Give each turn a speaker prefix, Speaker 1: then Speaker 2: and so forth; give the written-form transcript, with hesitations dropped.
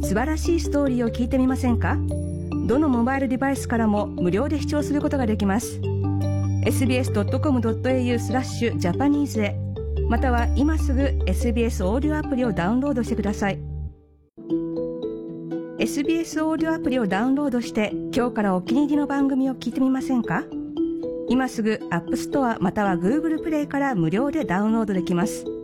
Speaker 1: 素晴らしいストーリーを聞いてみませんか？どのモバイルデバイスからも無料で視聴することができます。sbs.com.au/japanese へ、または今すぐ SBS オーディオアプリをダウンロードしてください。SBS オーディオアプリをダウンロードして今日からお気に入りの番組を聞いてみませんか？今すぐ App Store または Google プレイから無料でダウンロードできます。